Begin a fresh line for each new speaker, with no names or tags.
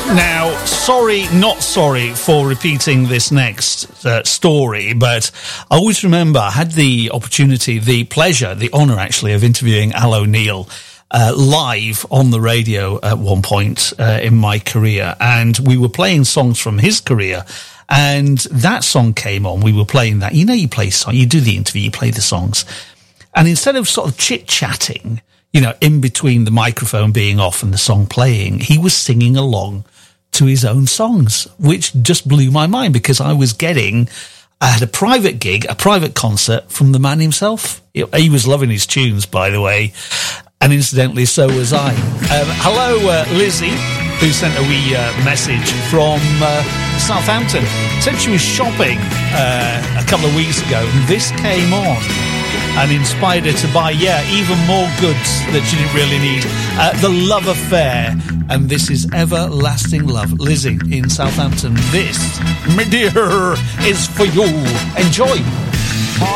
Now, not sorry for repeating this next story, but I always remember I had the opportunity, the pleasure, the honour actually of interviewing Al O'Neill live on the radio at one point in my career, and we were playing songs from his career, and that song came on. We were playing that. You know, you play song, you do the interview, you play the songs, and instead of sort of chit-chatting, you know, in between the microphone being off and the song playing, he was singing along to his own songs, which just blew my mind, because I had a private gig, a private concert from the man himself. He was loving his tunes, by the way, and incidentally, so was I. Hello, Lizzie, who sent a wee message from Southampton. Said she was shopping a couple of weeks ago, and this came on and inspired her to buy, even more goods that she didn't really need. The Love Affair, and this is Everlasting Love. Lizzie in Southampton, this, my dear, is for you. Enjoy.